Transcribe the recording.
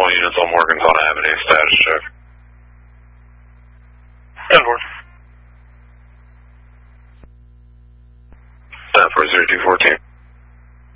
all units on Morgantown Avenue, status check. 10-4. 10-4, 0214.